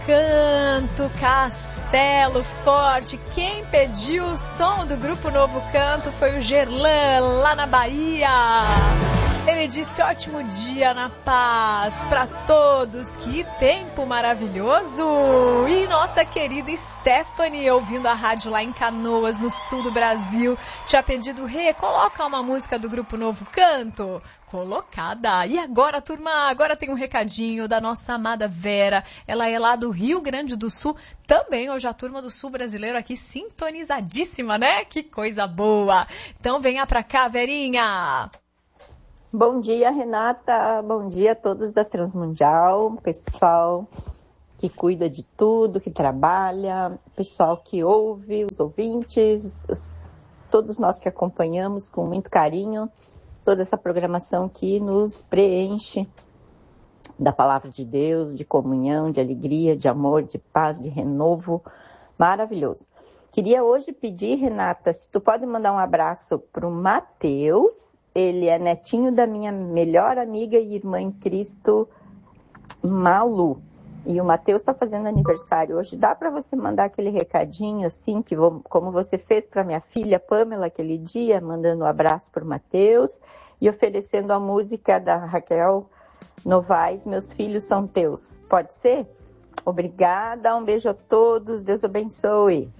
Canto, Castelo Forte. Quem pediu o som do Grupo Novo Canto foi o Gerlan, lá na Bahia. Ele disse: ótimo dia na paz para todos, que tempo maravilhoso. E nossa querida Stephanie, ouvindo a rádio lá em Canoas, no sul do Brasil, tinha pedido: coloca uma música do Grupo Novo Canto. Colocada. E agora, turma, agora tem um recadinho da nossa amada Vera. Ela é lá do Rio Grande do Sul. Também hoje a turma do Sul brasileiro aqui sintonizadíssima, né? Que coisa boa. Então venha pra cá, Verinha. Bom dia, Renata. Bom dia a todos da Transmundial. Pessoal que cuida de tudo, que trabalha. Pessoal que ouve, os ouvintes. Todos nós que acompanhamos com muito carinho toda essa programação que nos preenche da palavra de Deus, de comunhão, de alegria, de amor, de paz, de renovo. Maravilhoso. Queria hoje pedir, Renata, se tu pode mandar um abraço para o Matheus. Ele é netinho da minha melhor amiga e irmã em Cristo, Malu. E o Matheus está fazendo aniversário hoje. Dá para você mandar aquele recadinho assim, como você fez para minha filha Pamela aquele dia, mandando um abraço para o Matheus e oferecendo a música da Raquel Novaes, Meus Filhos São Teus. Pode ser? Obrigada, um beijo a todos, Deus abençoe.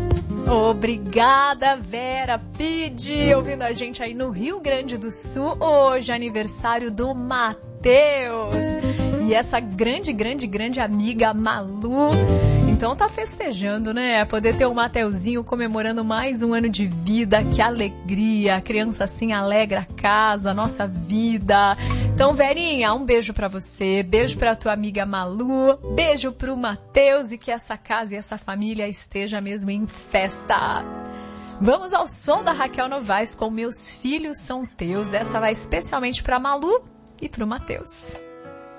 Obrigada, Vera Pide, ouvindo a gente aí no Rio Grande do Sul, hoje aniversário do Matheus. E essa grande amiga Malu, então tá festejando, né? Poder ter o Mateuzinho comemorando mais um ano de vida, que alegria, a criança assim alegra a casa, a nossa vida. Então, Verinha, um beijo pra você, beijo pra tua amiga Malu, beijo pro Matheus e que essa casa e essa família esteja mesmo em festa. Vamos ao som da Raquel Novaes com Meus Filhos São Teus. Essa vai especialmente pra Malu e pro Matheus.